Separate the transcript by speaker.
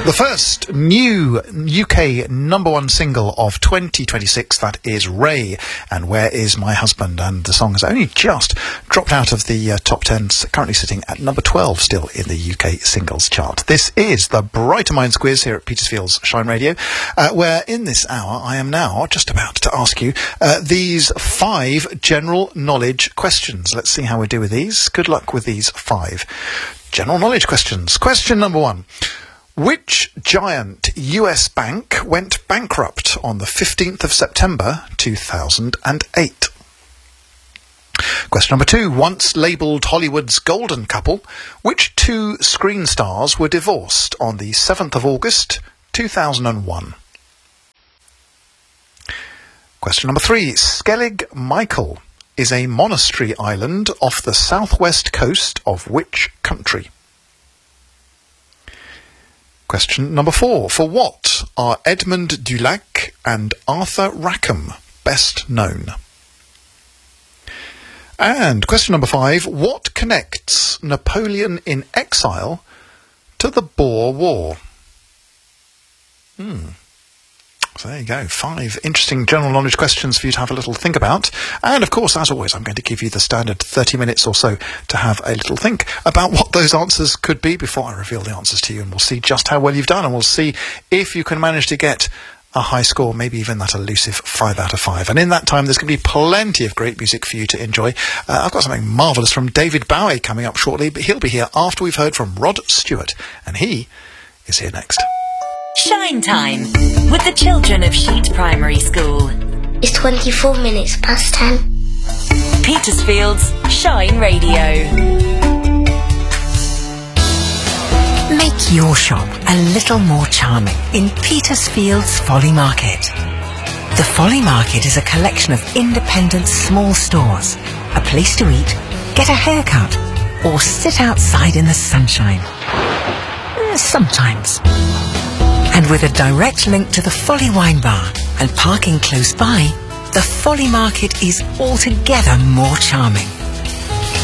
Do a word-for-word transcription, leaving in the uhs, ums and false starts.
Speaker 1: The first new U K number one single of twenty twenty-six, that is Ray and Where Is My Husband? And the song has only just dropped out of the uh, top ten, currently sitting at number twelve still in the U K singles chart. This is the Brighter Minds quiz here at Petersfield's Shine Radio, uh, where in this hour I am now just about to ask you uh, these five general knowledge questions. Let's see how we do with these. Good luck with these five general knowledge questions. Question number one. Which giant U S bank went bankrupt on the fifteenth of September two thousand eight? Question number two. Once labelled Hollywood's golden couple, which two screen stars were divorced on the seventh of August two thousand one? Question number three. Skellig Michael is a monastery island off the southwest coast of which country? Question number four. For what are Edmund Dulac and Arthur Rackham best known? And question number five. What connects Napoleon in Exile to the Boer War? Hmm. So there you go. Five interesting general knowledge questions for you to have a little think about. And of course, as always, I'm going to give you the standard thirty minutes or so to have a little think about what those answers could be before I reveal the answers to you. And we'll see just how well you've done. And we'll see if you can manage to get a high score, maybe even that elusive five out of five. And in that time, there's going to be plenty of great music for you to enjoy. Uh, I've got something marvellous from David Bowie coming up shortly, but he'll be here after we've heard from Rod Stewart. And he is here next.
Speaker 2: Shine Time with the children of Sheet Primary School.
Speaker 3: It's twenty-four minutes past ten.
Speaker 2: Petersfield's Shine Radio.
Speaker 4: Make your shop a little more charming in Petersfield's Folly Market. The Folly Market is a collection of independent small stores, a place to eat, get a haircut, or sit outside in the sunshine. Sometimes. And with a direct link to the Folly Wine Bar and parking close by, the Folly Market is altogether more charming.